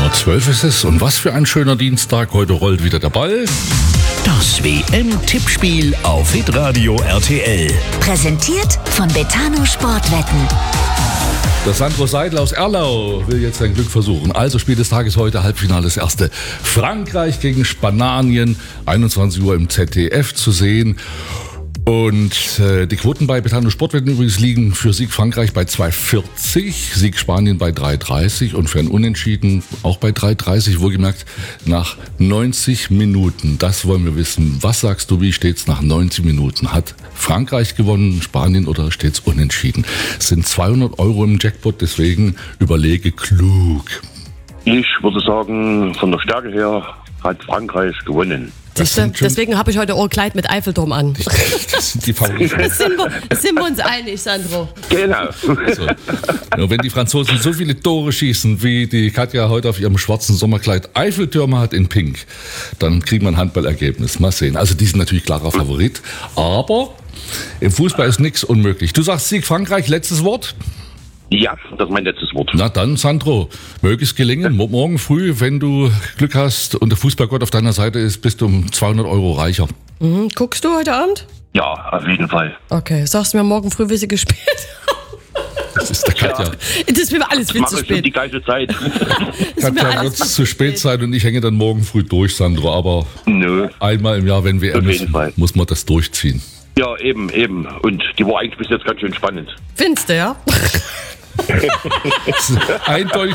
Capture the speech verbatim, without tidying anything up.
Uhr zwölf ist es und was für ein schöner Dienstag. Heute rollt wieder der Ball. Das W M-Tippspiel auf Hitradio R T L. Präsentiert von Betano Sportwetten. Der Sandro Seidel aus Erlau will jetzt sein Glück versuchen. Also Spiel des Tages heute, Halbfinale das erste. Frankreich gegen Spanien, einundzwanzig Uhr im Z D F zu sehen. Und äh, die Quoten bei Betano Sportwetten übrigens liegen für Sieg Frankreich bei zwei Komma vierzig, Sieg Spanien bei drei Komma dreißig und für ein Unentschieden auch bei drei Komma dreißig, wohlgemerkt nach neunzig Minuten. Das wollen wir wissen. Was sagst du, wie steht's nach neunzig Minuten? Hat Frankreich gewonnen, Spanien oder steht's unentschieden? Es sind zweihundert Euro im Jackpot, deswegen überlege klug. Ich würde sagen, von der Stärke her hat Frankreich gewonnen. Siehste, deswegen habe ich heute auch ein Kleid mit Eiffelturm an. Das sind die Favoriten. Das sind wir, das sind wir uns einig, Sandro. Genau. So. Ja, wenn die Franzosen so viele Tore schießen, wie die Katja heute auf ihrem schwarzen Sommerkleid Eiffeltürme hat in Pink, dann kriegt man ein Handballergebnis. Mal sehen. Also die sind natürlich klarer Favorit. Aber im Fußball ist nichts unmöglich. Du sagst Sieg Frankreich, letztes Wort? Ja, das ist mein letztes Wort. Na dann, Sandro, möge es gelingen. Morgen früh, wenn du Glück hast und der Fußballgott auf deiner Seite ist, bist du um zweihundert Euro reicher. Mhm. Guckst du heute Abend? Ja, auf jeden Fall. Okay, sagst du mir morgen früh, wie sie gespielt haben? Das ist der Katja. Ja. Das ist mir alles viel Mach zu ich schon spät. die ganze Zeit. Katja wird es zu spät sein und ich hänge dann morgen früh durch, Sandro. Aber Nö. einmal im Jahr, wenn W M Auf ist, jeden Fall. muss man das durchziehen. Ja, eben, eben. Und die war eigentlich bis jetzt ganz schön spannend. Findest du, ja? Eindeutig